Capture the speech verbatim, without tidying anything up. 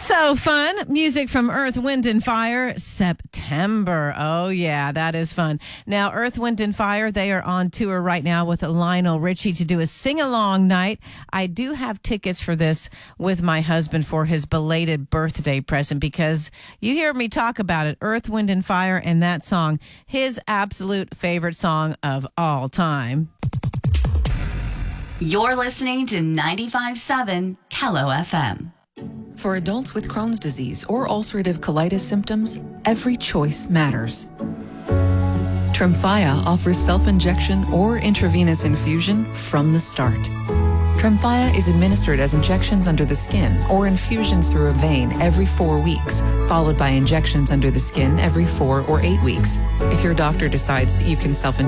So fun. Music from Earth, Wind and Fire, September. Oh, yeah, that is fun. Now, Earth, Wind and Fire, they are on tour right now with Lionel Richie to do a sing-along night. I do have tickets for this with my husband for his belated birthday present because you hear me talk about it, Earth, Wind and Fire, and that song, his absolute favorite song of all time. You're listening to ninety-five point seven Kello F M. For adults with Crohn's disease or ulcerative colitis symptoms, every choice matters. Tremfya offers self-injection or intravenous infusion from the start. Tremfya is administered as injections under the skin or infusions through a vein every four weeks, followed by injections under the skin every four or eight weeks. If your doctor decides that you can self-inject